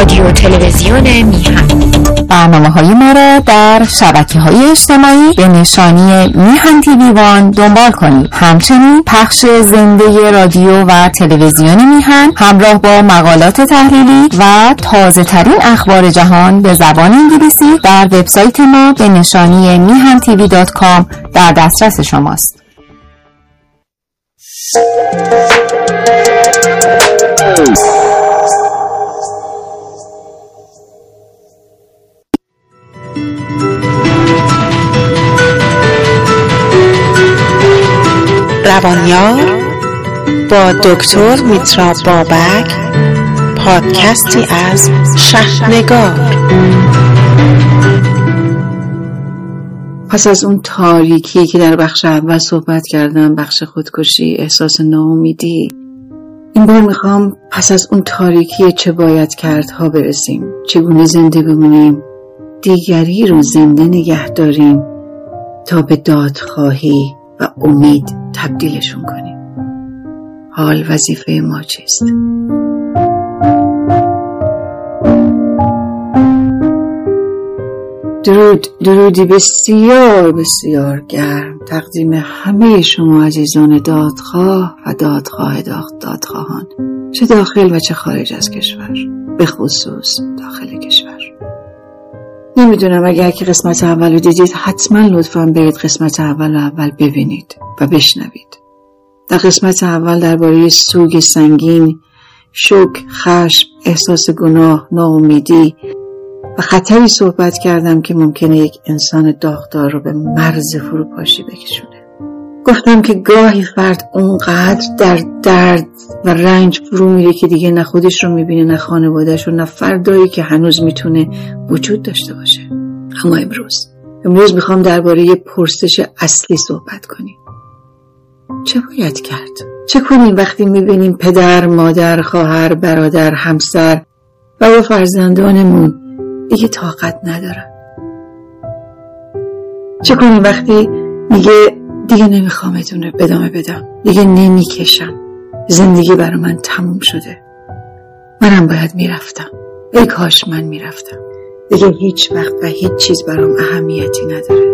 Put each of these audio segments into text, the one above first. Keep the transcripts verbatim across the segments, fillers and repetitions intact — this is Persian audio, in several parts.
رادیو تلویزیون میهن. برنامه‌های ما را در شبکه‌های اجتماعی به نشانی میهن تیوی وان دنبال کنید. همچنین پخش زنده رادیو و تلویزیون میهن همراه با مقالات تحلیلی و تازه‌ترین اخبار جهان به زبان انگلیسی در وبسایت ما به نشانی میهن تیوی دات کام در دسترس شماست. روانیار با دکتر میترا بابک، پادکستی از شهرنگار. پس از اون تاریکی که در بخش اول صحبت کردم، بخش خودکشی، احساس ناامیدی، این بار میخوام پس از اون تاریکی چه باید کردها برسیم، چگونه زنده بمونیم، دیگری رو زنده نگه داریم تا به دادخواهی و امید تبدیلشون کنیم. حال وظیفه ما چیست؟ درود، درودی بسیار بسیار گرم تقدیم همه شما عزیزان دادخواه و دادخواه دادخواهان، چه داخل و چه خارج از کشور، به خصوص داخل کشور. نمیدونم، اگر که قسمت اول رو دیدید حتما لطفاً برید قسمت اول رو اول ببینید و بشنوید. در قسمت اول درباره سوگ سنگین، شوک، خشم، احساس گناه، ناامیدی و خطری صحبت کردم که ممکنه یک انسان داغدار رو به مرز فروپاشی بکشونه. گفتم که گاهی فرد اونقدر در درد و رنج فرو میره که دیگه نه خودش رو میبینه، نه خانواده‌اش رو، نه فردایی که هنوز میتونه وجود داشته باشه. اما امروز امروز میخوام درباره پرسش اصلی صحبت کنیم. چه باید کرد؟ چه کنیم وقتی میبینیم پدر، مادر، خواهر، برادر، همسر و یا فرزندانمون دیگه طاقت ندارن؟ چه کنیم وقتی میگه دیگه نمیخوام ادامه بدم، دیگه نمیکشم، زندگی برای من تموم شده، منم باید میرفتم، ای کاش من میرفتم، دیگه هیچ وقت و هیچ چیز برام اهمیتی نداره.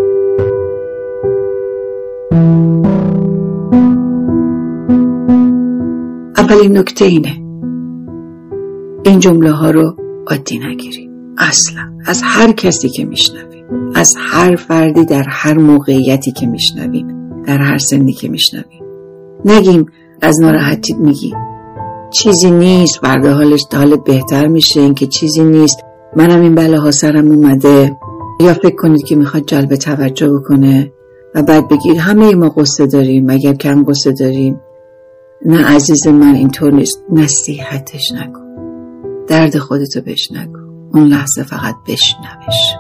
اولین نکته اینه، این جمله ها رو عادی نگیریم. اصلا از هر کسی که میشنویم، از هر فردی در هر موقعیتی که میشنویم، در هر سنی که میشنویم، نگیم از ناراحتی میگی چیزی نیست، فردا حالش حالت بهتر میشه، این که چیزی نیست، منم این بلاها سرم اومده، یا فکر کنید که میخواد جلب توجه بکنه و بعد بگید همه ما قصه داریم، مگر کم قصه داریم؟ نه عزیز من، اینطور نیست. نصیحتش نکن، درد خودتو بهش نگو، اون لحظه فقط بشنوش.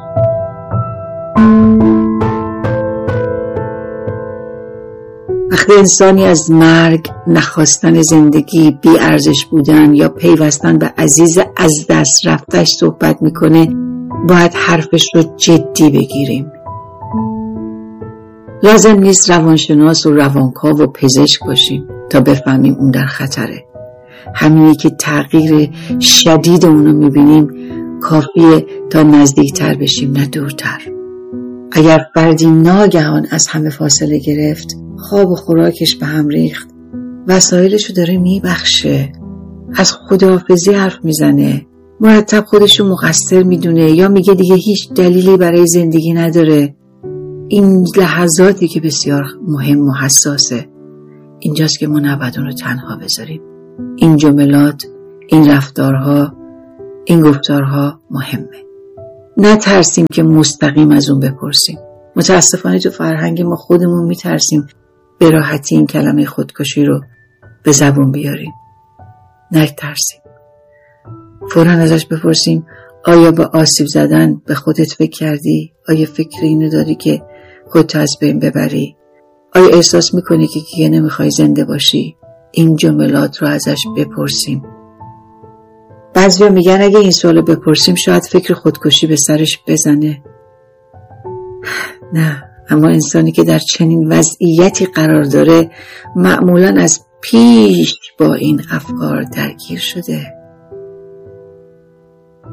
وقتی انسانی از مرگ، نخواستن زندگی، بی ارزش بودن یا پیوستن به عزیز از دست رفتش صحبت میکنه، باید حرفش رو جدی بگیریم. لازم نیست روانشناس و روانکاو و پزشک باشیم تا بفهمیم اون در خطره. همینی که تغییر شدید اونو میبینیم کافیه تا نزدیکتر بشیم، نه دورتر. اگر فردی ناگهان از همه فاصله گرفت، خواب و خوراکش به هم ریخت، وسایلشو داره میبخشه، از خداحافظی حرف میزنه، مرتب خودشو مقصر میدونه یا میگه دیگه هیچ دلیلی برای زندگی نداره، این لحظاتی که بسیار مهم و حساسه، اینجاست که ما نباید اون رو تنها بذاریم. این جملات، این رفتارها، این گفتارها مهمه. نترسیم که مستقیم از اون بپرسیم. متاسفانه تو فرهنگ ما خودمون میترسیم به راحتی این کلمه خودکشی رو به زبون بیاریم. نترسیم. فوراً ازش بپرسیم آیا با آسیب زدن به خودت فکر کردی؟ آیا فکر اینو داری که خودت از بین ببری؟ آیا احساس میکنی که دیگه نمیخوای زنده باشی؟ این جملات رو ازش بپرسیم. بعضیا میگن اگه این سوالو بپرسیم شاید فکر خودکشی به سرش بزنه. نه، اما انسانی که در چنین وضعیتی قرار داره معمولاً از پیش با این افکار درگیر شده.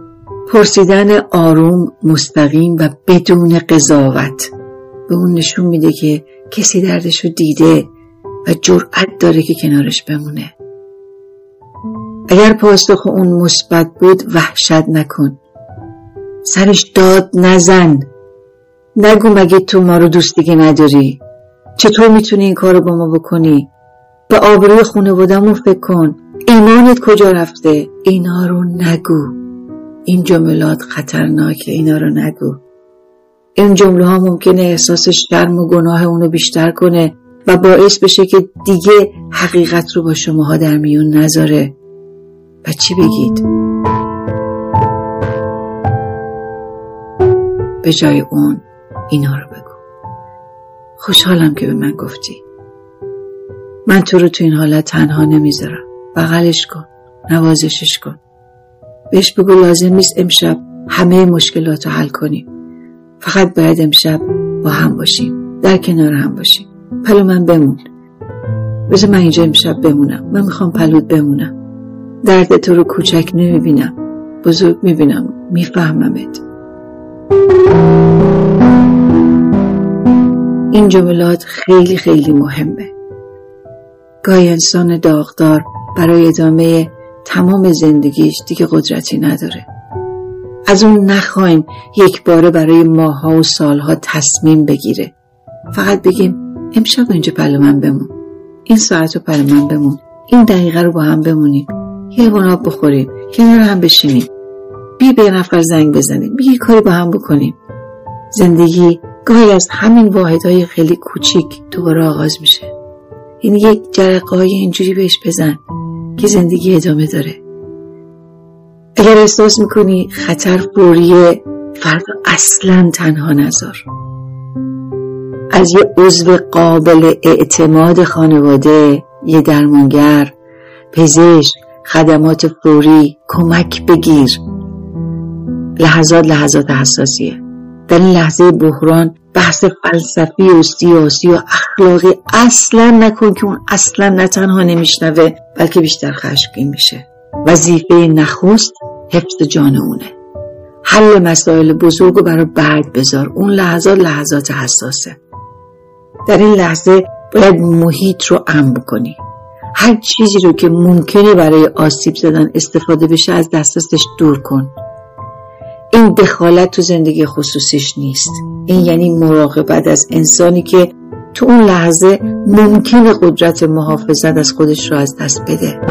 پرسیدن آروم، مستقیم و بدون قضاوت به اون نشون میده که کسی دردشو دیده و جرأت داره که کنارش بمونه. اگر پاسخ اون مثبت بود وحشت نکن، سرش داد نزن، نگو مگه تو ما رو دوست دیگه نداری، چطور میتونی این کارو با ما بکنی، به آبروی خانواده‌مون فکر کن، ایمانت کجا رفته. اینا رو نگو. این جملات خطرناکه، اینا رو نگو. این جمله ها ممکنه احساس شرم و گناه اونو بیشتر کنه و باعث بشه که دیگه حقیقت رو با شماها در میون نذاره. و چی بگید؟ به جای اون اینا رو بگو: خوشحالم که به من گفتی، من تو رو تو این حالت تنها نمیذارم، بغلش کن، نوازشش کن، بهش بگو لازم نیست امشب همه مشکلات رو حل کنیم، فقط باید امشب با هم باشیم، در کنار هم باشیم. پلو من بمون، بذار من اینجا امشب بمونم، من میخوام پلوت بمونم، درد تو رو کوچک نمیبینم، بزرگ میبینم، میفهممت. این جملات خیلی خیلی مهمه. گاهی انسان داغدار برای ادامه تمام زندگیش دیگه قدرتی نداره. از اون نخوایم یک باره برای ماها و سالها تصمیم بگیره. فقط بگیم امشب اینجا پلو من بمون، این ساعت رو پلو من بمون، این دقیقه رو با هم بمونیم، یه لیوان آب بخوریم، کنار هم بشینیم، بیا به یه نفر زنگ بزنیم، بیا یه کاری با هم بکنیم. زندگی گاهی از همین واحدهای خیلی کوچیک دوباره آغاز میشه. این یک جرقه‌ای اینجوری بهش بزن که زندگی ادامه داره. اگر احساس میکنی خطر فوریه، فردا اصلاً تنها نذار. از یه عضو قابل اعتماد خانواده، یه درمانگر، پزشک، خدمات فوری کمک بگیر. لحظات لحظات حساسیه. در این لحظه بحران بحث فلسفی و سیاسی و اخلاقی اصلا نکن که اون اصلا نه تنها نمیشنوه بلکه بیشتر خشمگین میشه. وظیفه نخست حفظ جان اونه. حل مسائل بزرگ رو برای بعد بذار. اون لحظات لحظات حساسه. در این لحظه باید محیط رو امن بکنی. هر چیزی رو که ممکنه برای آسیب زدن استفاده بشه از دسترسش دور کن. این دخالت تو زندگی خصوصیش نیست. این یعنی مراقبت از انسانی که تو اون لحظه ممکنه قدرت محافظت از خودش رو از دست بده.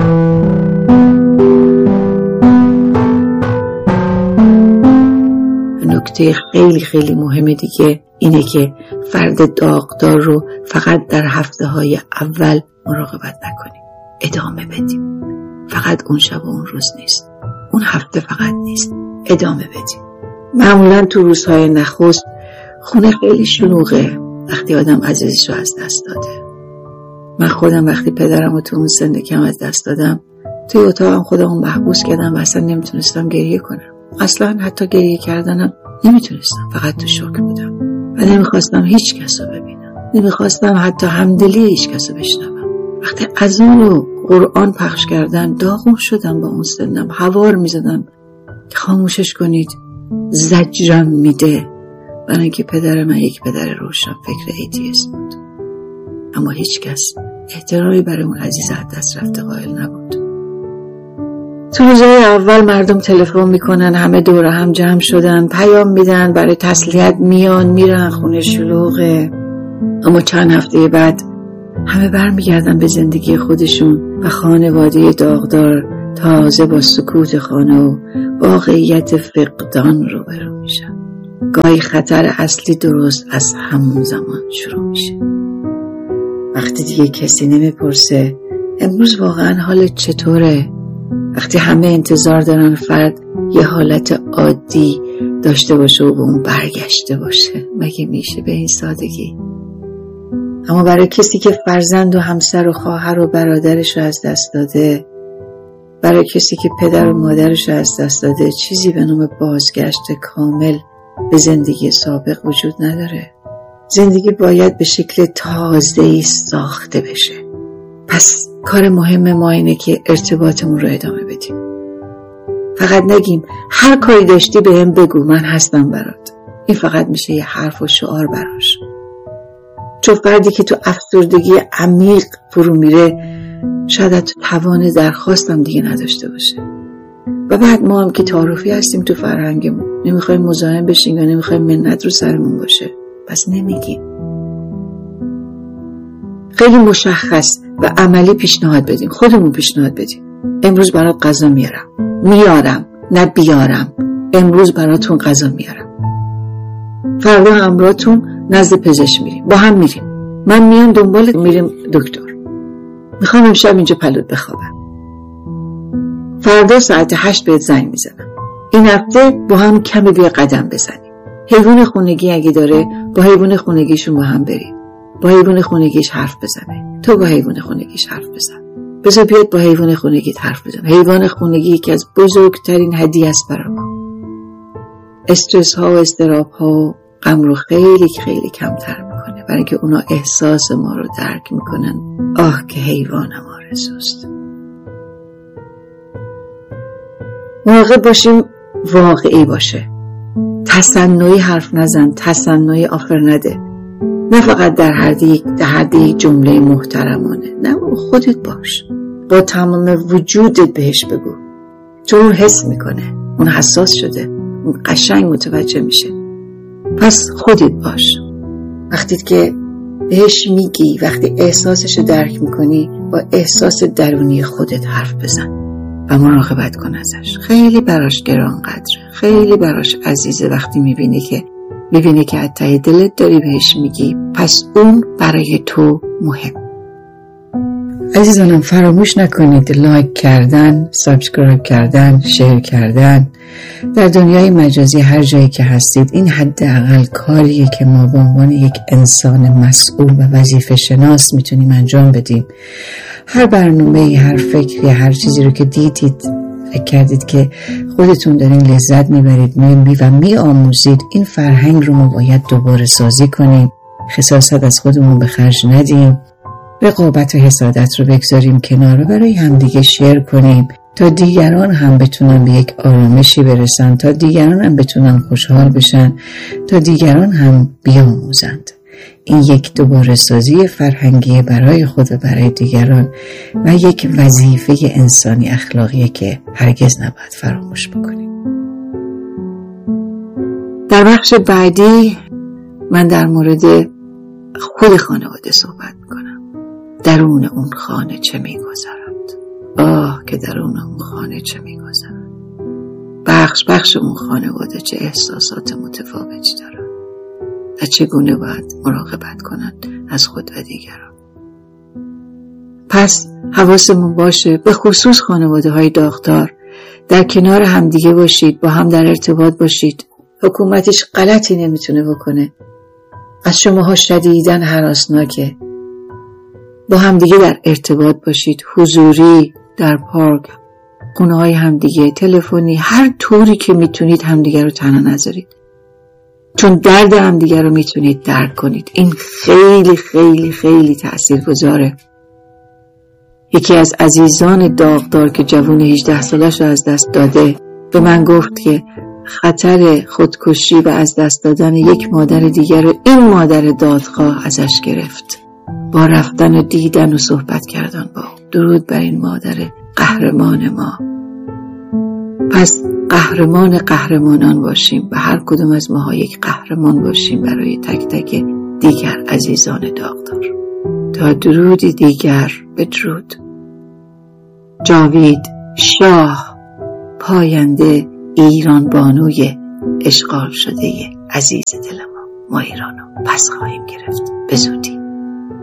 نکته خیلی خیلی مهمه دیگه اینه که فرد داغدار رو فقط در هفته های اول مراقبت نکنیم، ادامه بدیم. فقط اون شب و اون روز نیست، اون هفته فقط نیست، ادامه بدیم. معمولا تو روزهای نخست خونه خیلی شلوغه وقتی آدم عزیزش رو از دست داده. من خودم وقتی پدرم رو تو اون سن کم از دست دادم توی اتاقم خودمو محبوس کردم و اصلا نمیتونستم گریه کنم. اصلا حتی گریه کردنم نمیتونستم، فقط تو شوک بودم و نمیخواستم هیچ کس رو ببینم، نمیخواستم حتی همدلی هیچ کس رو بشنوم. وقتی اذان و قرآن پخش کردن داغون شدم، با اون سنم هوار میزدم که خاموشش کنید، زجرم میده. برای اینکه پدر من یک پدر روشن فکر ایتیست بود، اما هیچ کس احترامی برای اون عزیز از دست رفته قائل نبود. تو روزهای اول مردم تلفن میکنن، همه دور هم جمع شدن، پیام میدن، برای تسلیت میان میرن، خونه شلوغه. اما چند هفته بعد همه برمیگردن به زندگی خودشون و خانواده داغدار تازه با سکوت خانه و واقعیت فقدان روبرو میشن. گاهی خطر اصلی درست از همون زمان شروع میشه. وقتی دیگه کسی نمیپرسه امروز واقعا حالت چطوره، وقتی همه انتظار دارن فرد یه حالت عادی داشته باشه و به اون برگشته باشه، مگه میشه به این سادگی؟ اما برای کسی که فرزند و همسر و خواهر و برادرش رو از دست داده، برای کسی که پدر و مادرش رو از دست داده، چیزی به نام بازگشت کامل به زندگی سابق وجود نداره. زندگی باید به شکل تازه‌ای ساخته بشه. پس کار مهم ما اینه که ارتباطمون رو ادامه بدیم. فقط نگیم هر کاری داشتی به هم بگو، من هستم برات. این فقط میشه یه حرف و شعار براش. چون فردی که تو افسردگی عمیق فرو میره شاید تو توان درخواستم دیگه نداشته باشه. و بعد ما هم که تعارفی هستیم تو فرهنگمون، نمیخوایم مزاحم بشیم یا نمیخوایم منت رو سرمون باشه، پس نمیگیم. خیلی مشخص و عملی پیشنهاد بدیم، خودمون پیشنهاد بدیم. امروز برات غذا میارم، میارم نه بیارم، امروز براتون غذا میارم. فردا همراهتون نزد پزشک میریم، با هم میریم. من میام دنبال میریم دکتر. میخوام امشب اینجا پلوت بخوابم. فردا ساعت هشت بهت زنگ میزنم. این هفته با هم کمی بیا قدم بزنیم. حیوان خونگی اگه داره با حیوان خونگیشون با هم بریم. با حیوان خونگیش حرف بزنه. تو با حیوان خونگیش حرف بزن. بذار بیاد با حیوان خونگیت حرف بزن. حیوان خونگی یکی از بزرگترین هدیه است برای ما. استرس ها و اضطراب ها و غم رو خیلی خیلی کمتر میکنه، برای که اونا احساس ما رو درک میکنن. آه که حیوانم آرزوست. مراقب باشیم واقعی باشه. تصنعی حرف نزن، تصنعی آفر نده. نه فقط در حد یک در حد یک جمله محترمانه، نه، خودت باش، با تمام وجودت بهش بگو، چون اون حس میکنه، اون حساس شده، اون قشنگ متوجه میشه. پس خودت باش. وقتی که بهش میگی، وقتی احساسشو درک میکنی، با احساس درونی خودت حرف بزن و مراقبت کن ازش. خیلی براش گران قدره، خیلی براش عزیزه. وقتی میبینی که میبینی که از ته دلت داری بهش میگی، پس اون برای تو مهم. عزیزانم فراموش نکنید لایک کردن، سابسکرایب کردن، شیر کردن. در دنیای مجازی هر جایی که هستید، این حداقل کاریه که ما به عنوان یک انسان مسئول و وظیفه شناس میتونیم انجام بدیم. هر برنامه‌ای، هر فکری، هر چیزی رو که دیدید، فکر کردید که خودتون دارین لذت میبرید می و می آموزید، این فرهنگ رو ما باید دوباره سازی کنیم. خساست از خودمون به خرج ندیم. رقابت و حسادت رو بگذاریم کنار و برای همدیگه شیر کنیم تا دیگران هم بتونن به یک آرامشی برسن، تا دیگران هم بتونن خوشحال بشن، تا دیگران هم بیاموزند. این یک دوباره سازی فرهنگی برای خود و برای دیگران و یک وظیفه انسانی اخلاقیه که هرگز نباید فراموش بکنیم. در بخش بعدی من در مورد خود خانواده صحبت میکنم. درون اون خانه چه میگذرد؟ آه که درون اون خانه چه میگذرد. بخش بخش اون خانواده چه احساسات متفاوتی دارن و چگونه باید مراقبت کنند از خود و دیگران. پس حواسمون باشه، به خصوص خانواده های داغدار، در کنار همدیگه باشید، با هم در ارتباط باشید. حکومتش غلطی نمیتونه بکنه. از شماها شدیداً هراسناکه. با همدیگه در ارتباط باشید، حضوری، در پارک، خونه های همدیگه، تلفنی، هر طوری که میتونید همدیگه رو تنها نذارید، چون درد همدیگه رو میتونید درک کنید. این خیلی خیلی خیلی تأثیرگذاره. یکی از عزیزان داغدار که جوان هجده سالش رو از دست داده به من گفت که خطر خودکشی و از دست دادن یک مادر دیگر رو این مادر دادخواه ازش گرفت. با رفتن و دیدن و صحبت کردن با درود بر این مادر قهرمان ما. پس قهرمان قهرمانان باشیم و هر کدوم از ماها یک قهرمان باشیم برای تک تک دیگر عزیزان داغدار. تا درودی دیگر بدرود. جاوید شاه، پاینده ایران بانوی اشغال شده عزیز دل ما. ما ایرانو پس خواهیم گرفت به زودی.